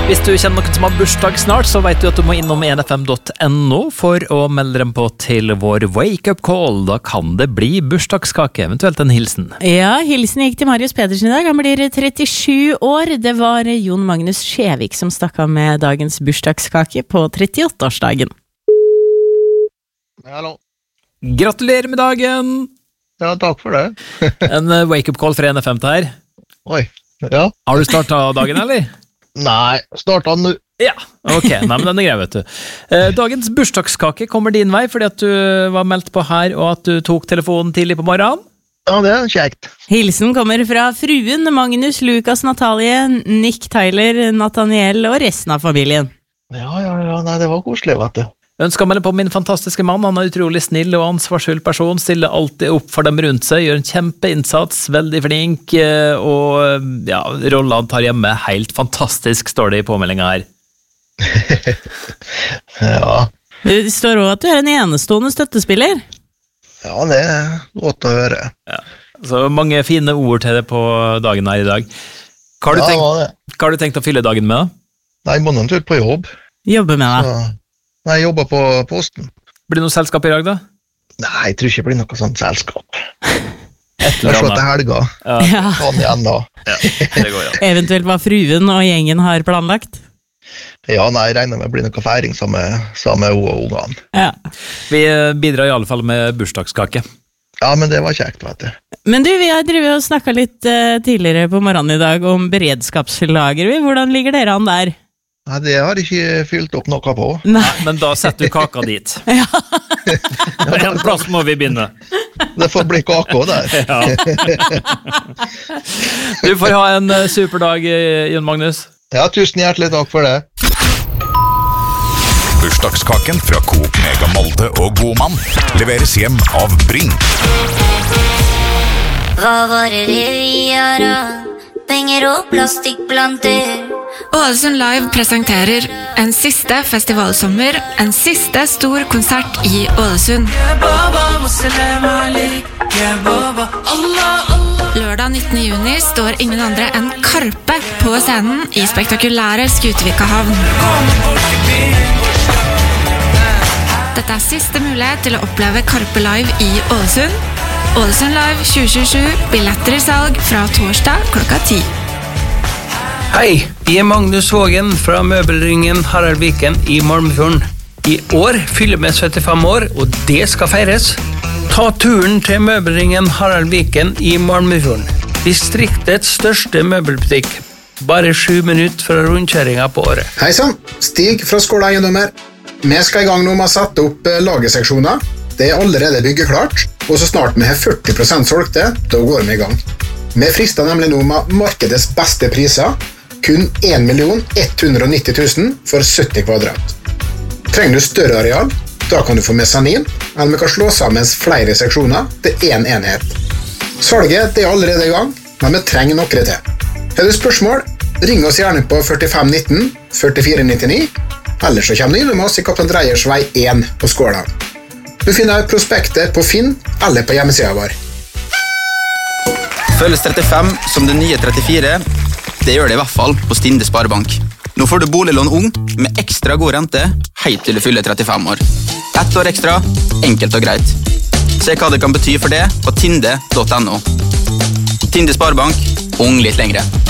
Hvis du kjenner noen som har bursdag snart, så vet du at du må innom 1fm.no for å melde dem på til vår wake-up call. Da kan det bli bursdagskake, eventuelt en hilsen. Ja, hilsen gikk til Marius Pedersen i dag. Han blir 37 år. Det var Jon Magnus Skjevik som stakk av med dagens bursdagskake på 38-årsdagen. Hallo. Gratulerer med dagen! Ja, takk for det. En wake-up call fra 1FM til her. Oi, ja. Har du startet dagen, eller? Nei, startet nå. Ja, ok, nei, men den grei, vet du. Dagens bursdagskake kommer din vei, fordi at du var meldt på her, og at du tok telefonen tidlig på morgenen. Ja, det kjekt. Hilsen kommer fra fruen, Magnus, Lukas, Natalie, Nick, Tyler, Nathaniel og resten av familien. Ja, nei, det var koselig, vet du. Ønsker å melde på min fantastiske mann. Han er utrolig snill og ansvarsfull person, stiller alltid opp for dem rundt seg, gjør en kjempeinnsats, veldig flink, og ja, rollen han tar hjemme, helt fantastisk, står det i påmeldingen her. Ja. Det står også at du er en enestående støttespiller. Ja, det er godt å høre. Ja. Så mange fine ord til det på dagen her i dag. Hva har du tenkt å fylle dagen med da? Nei, jeg må noen tur på jobb. Jobber med deg. Så... Nei, jeg jobber på posten. Blir det noe selskap i dag da? Nei, jeg tror ikke det blir noe sånt selskap. Jeg slår til helga. Ja. Sånn igjen da. Ja, det går ja. Eventuelt hva fruen og gjengen har planlagt. Ja, nei, jeg regner med det blir noe feiring sammen med og ungene. Ja. Vi bidrar i alle fall med bursdagskake. Ja, men det var kjekt, vet du. Men du, vi har drevet og snakket litt tidligere på morgenen i dag om beredskapslager. Hvordan ligger dere an der? Nei, det har jeg ikke fylt opp noe på. Nei, men da setter du kaka dit. Ja. På en plass må vi begynne. Det får bli kaka der. Ja. Du får ha en super dag, Jon Magnus. Ja, tusen hjertelig takk for det. Bursdagskaken fra Coop Mega Molde og Godmann leveres hjem av Bring. Hva var det vi gjør da? Penger og plastikkplanter. Ålesund Live presenterer en siste festivalsommer, en siste stor konsert i Ålesund. Lørdag 19. juni står ingen andre enn Karpe på scenen i spektakulære Skutvika havn. Dette er siste mulighet til å oppleve Karpe Live i Ålesund. Ålesund Live 2027, billetter i salg fra torsdag klokka 10. Hei, jeg er Magnus Vågen fra Møbelringen Harald Viken i Malmefjorden. I år fyller vi 75 år, og det skal feires. Ta turen til Møbelringen Harald Viken i Malmefjorden. Distriktets største møbelbutikk. Bare 7 minutter fra rundkjøringen på året. Hei sann, Stig fra Skåla Eiendommer. Vi skal i gang nå med å sette opp lagerseksjoner. Det er allerede byggeklart, og så snart vi har 40% solgte, da går vi i gang. Vi frister nemlig nå med markedets beste priser, kun 1.190 000 for 70 kvadrat. Trenger du større areal, da kan du få mesanin, eller vi kan slå sammen flere seksjoner til en enhet. Salget det er allerede i gang, men vi trenger noe til. Har du spørsmål, ring oss gjerne på 4519 4499, eller så kommer du innom oss i Kaptein Dreyers vei 1 på Skåla. Du finner prospektet på Finn eller på hjemmesiden vår. Føles 35 som det nye 34, det gjør det i hvert fall på Stinde Sparebank. Nå får du boliglån ung med ekstra god rente, helt til du fyller 35 år. 1 år ekstra, enkelt og greit. Se hva det kan bety for det på tinde.no. Tinde Sparebank, ung litt lengre.